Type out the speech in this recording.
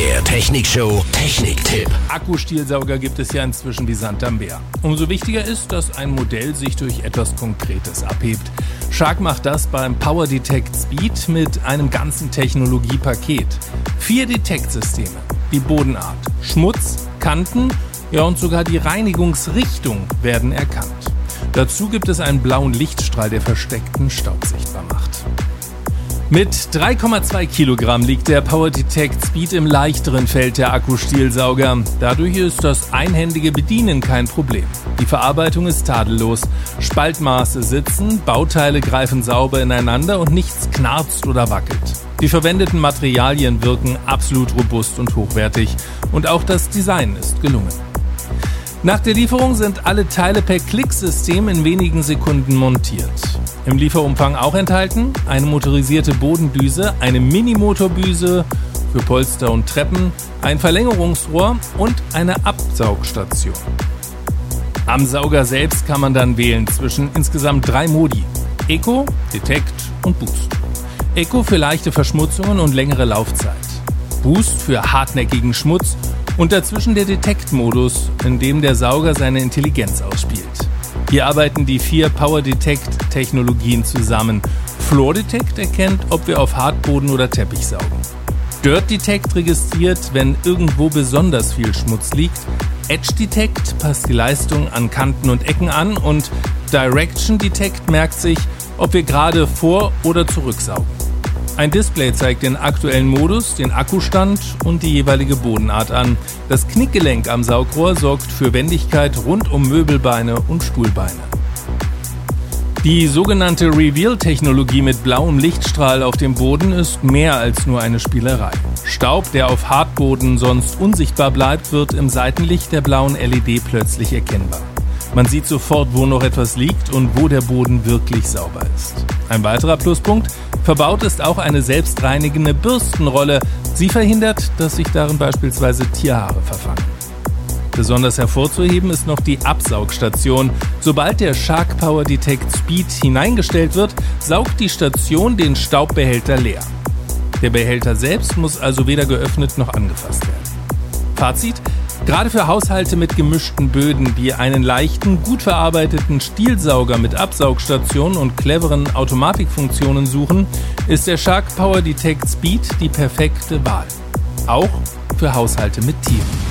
Der Technikshow Techniktipp. Akkustielsauger gibt es ja inzwischen wie Sand am Meer. Umso wichtiger ist, dass ein Modell sich durch etwas Konkretes abhebt. Shark macht das beim Power Detect Speed mit einem ganzen Technologiepaket. 4 Detektsysteme, die Bodenart, Schmutz, Kanten, ja und sogar die Reinigungsrichtung werden erkannt. Dazu gibt es einen blauen Lichtstrahl, der versteckten Staub sichtbar macht. Mit 3,2 Kilogramm liegt der Power Detect Speed im leichteren Feld der Akkustielsauger. Dadurch ist das einhändige Bedienen kein Problem. Die Verarbeitung ist tadellos. Spaltmaße sitzen, Bauteile greifen sauber ineinander und nichts knarzt oder wackelt. Die verwendeten Materialien wirken absolut robust und hochwertig. Und auch das Design ist gelungen. Nach der Lieferung sind alle Teile per Klicksystem in wenigen Sekunden montiert. Im Lieferumfang auch enthalten eine motorisierte Bodendüse, eine Minimotorbüse für Polster und Treppen, ein Verlängerungsrohr und eine Absaugstation. Am Sauger selbst kann man dann wählen zwischen insgesamt 3 Modi: Eco, Detect und Boost. Eco für leichte Verschmutzungen und längere Laufzeit. Boost für hartnäckigen Schmutz und dazwischen der Detect-Modus, in dem der Sauger seine Intelligenz ausspielt. Hier arbeiten die 4 Power Detect-Technologien zusammen. Floor Detect erkennt, ob wir auf Hartboden oder Teppich saugen. Dirt Detect registriert, wenn irgendwo besonders viel Schmutz liegt. Edge Detect passt die Leistung an Kanten und Ecken an und Direction Detect merkt sich, ob wir gerade vor- oder zurücksaugen. Ein Display zeigt den aktuellen Modus, den Akkustand und die jeweilige Bodenart an. Das Knickgelenk am Saugrohr sorgt für Wendigkeit rund um Möbelbeine und Stuhlbeine. Die sogenannte Reveal-Technologie mit blauem Lichtstrahl auf dem Boden ist mehr als nur eine Spielerei. Staub, der auf Hartboden sonst unsichtbar bleibt, wird im Seitenlicht der blauen LED plötzlich erkennbar. Man sieht sofort, wo noch etwas liegt und wo der Boden wirklich sauber ist. Ein weiterer Pluspunkt: verbaut ist auch eine selbstreinigende Bürstenrolle. Sie verhindert, dass sich darin beispielsweise Tierhaare verfangen. Besonders hervorzuheben ist noch die Absaugstation. Sobald der Shark Power Detect Speed hineingestellt wird, saugt die Station den Staubbehälter leer. Der Behälter selbst muss also weder geöffnet noch angefasst werden. Fazit: Gerade für Haushalte mit gemischten Böden, die einen leichten, gut verarbeiteten Stielsauger mit Absaugstation und cleveren Automatikfunktionen suchen, ist der Shark Power Detect Speed die perfekte Wahl. Auch für Haushalte mit Tieren.